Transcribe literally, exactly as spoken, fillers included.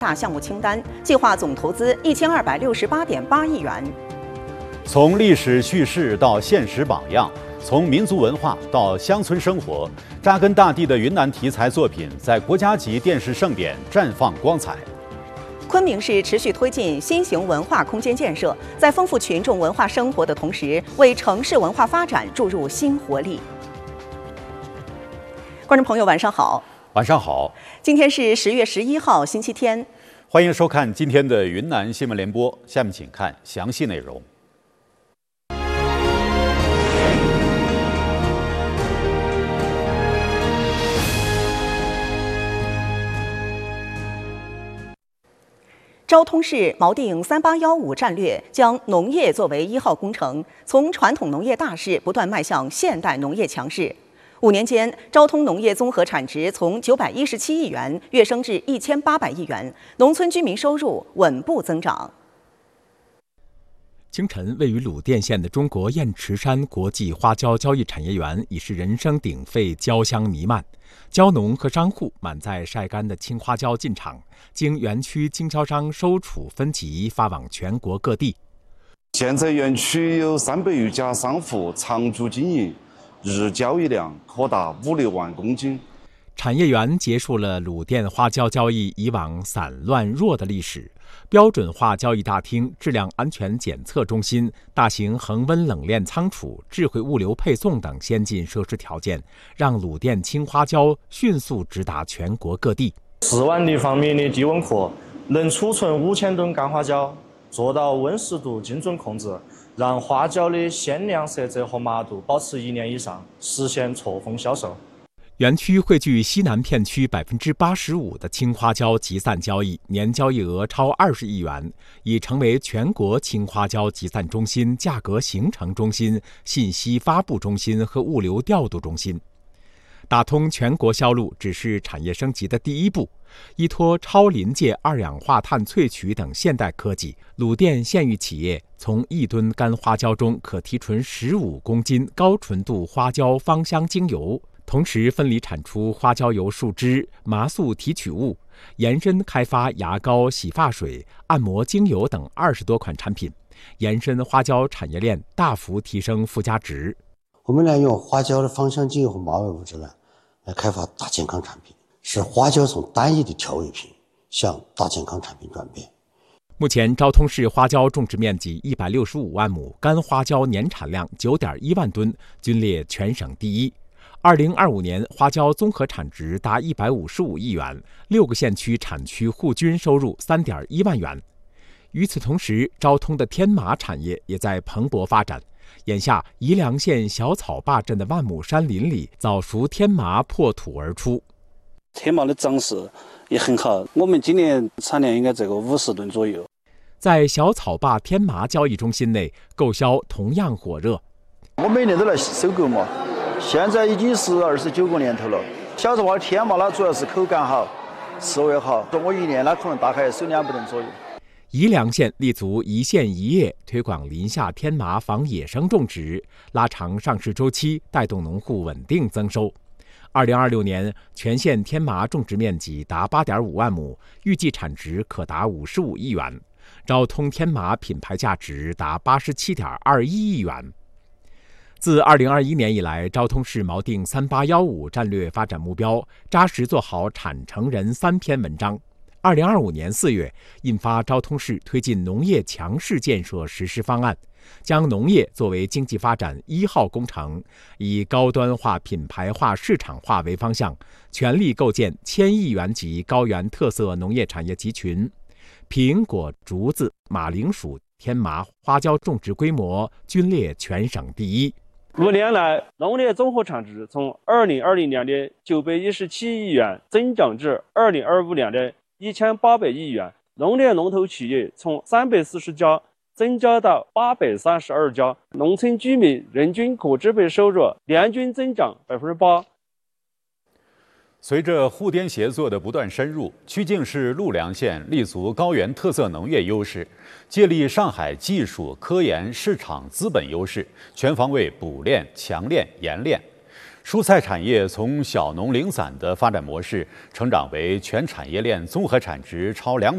大项目清单，计划总投资一千二百六十八点八亿元。 从历史叙事到现实榜样，从民族文化到乡村生活，扎根大地的云南题材作品在国家级电视盛典绽放光彩。 昆明市持续推进新型文化空间建设，在丰富群众文化生活的同时，为城市文化发展注入新活力。观众朋友，晚上好。 晚上好。 今天是十月十一号，星期天。 欢迎收看今天的云南新闻联播。下面请看详细内容。 昭通市锚定三八幺五战略，将农业作为一号工程，从传统农业大市不断迈向现代农业强市。五年间，昭通农业综合产值从九百一十七亿元跃升至一千八百亿元，农村居民收入稳步增长。 清晨，位于鲁甸县的中国雁池山国际花椒交易产业园已是人声鼎沸，椒香弥漫。椒农和商户满载晒干的青花椒进场，经园区经销商收储分级，发往全国各地。 现在园区有三百余家商户常驻经营，日交易量可达五六万公斤。 产业园结束了鲁甸花椒交易以往散乱弱的历史。标准化交易大厅、质量安全检测中心、大型恒温冷链仓储、智慧物流配送等先进设施条件，让鲁甸青花椒迅速直达全国各地。 四万立方米的低温库能储存五千吨干花椒，做到温湿度精准控制，让花椒的鲜亮、色泽和麻度保持一年以上，实现错峰销售。 园区汇聚西南片区百分之八十五的青花椒集散交易，年交易额超二十亿元，已成为全国青花椒集散中心、价格形成中心、信息发布中心和物流调度中心。打通全国销路只是产业升级的第一步，依托超临界二氧化碳萃取等现代科技，鲁甸县域企业从一吨干花椒中可提纯十五公斤高纯度花椒芳香精油。同时分离产出花椒油树脂、麻素提取物，延伸开发牙膏、洗发水、按摩精油等二十多款产品，延伸花椒产业链，大幅提升附加值。 我们呢用花椒的芳香精油和麻味物质呢，来开发大健康产品，使花椒从单一的调味品向大健康产品转变。 目前，昭通市花椒种植面积一百六十五万亩，干花椒年产量九点一万吨，均列全省第一。二零二五年，花椒综合产值达一百五十五亿元，六个县区产区户均收入三点一万元。与此同时，昭通的天麻产业也在蓬勃发展。眼下，宜良县小草坝镇的万亩山林里，早熟天麻破土而出。 天麻的长势也很好，我们今年产量应该这个五十吨左右。 在小草坝天麻交易中心内，购销同样火热。 我每年都来收购嘛。现在已经是二十九个年头了。小草坝天麻呢，主要是口感好，吃味好。我一年呢可能大概收两百吨左右。 宜良县立足一县一业，推广林下天麻防野生种植，拉长上市周期，带动农户稳定增收。二零二六年，全县天麻种植面积达八点五万亩，预计产值可达五十五亿元。昭通天麻品牌价值达八十七点二一亿元。自二零二一年以来，昭通市锚定三八幺五战略发展目标，扎实做好产成人三篇文章。二零二五年四月，印发昭通市推进农业强市建设实施方案，将农业作为经济发展一号工程，以高端化、品牌化、市场化为方向，全力构建千亿元级高原特色农业产业集群。苹果、竹子、马铃薯、天麻、花椒种植规模均列全省第一。 五年来，农业综合产值从二零二零年的九百一十七亿元增长至二零二五年的一千八百亿元，农业龙头企业从三百四十家增加到八百三十二家，农村居民人均可支配收入年均增长百分之八。 随着沪滇协作的不断深入，曲靖市陆良县立足高原特色农业优势，借力上海技术、科研、市场、资本优势，全方位补链、强链、研链。蔬菜产业从小农零散的发展模式，成长为全产业链综合产值超两